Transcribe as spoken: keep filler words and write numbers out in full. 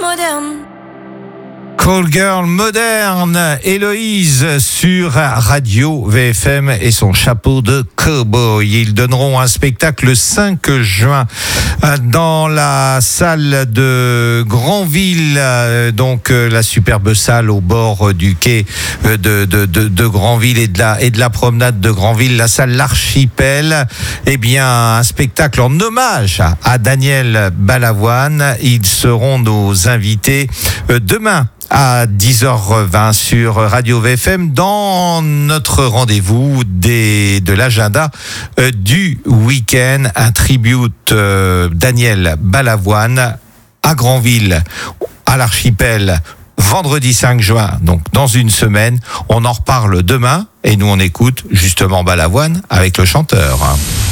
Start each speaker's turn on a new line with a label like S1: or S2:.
S1: moderne.
S2: Call Girl moderne, Héloïse sur Radio V F M et son chapeau de cow-boy. Ils donneront un spectacle le cinq juin dans la salle de Granville, donc la superbe salle au bord du quai de, de, de, de Granville et de, la, et de la promenade de Granville, la salle L'Archipel. Eh bien, un spectacle en hommage à Daniel Balavoine. Ils seront nos invités demain à dix heures vingt sur Radio V F M dans notre rendez-vous des, de l'agenda euh, du week-end, un tribute euh, Daniel Balavoine à Granville, à l'Archipel, vendredi cinq juin, donc dans une semaine. On en reparle demain et nous on écoute justement Balavoine avec le chanteur.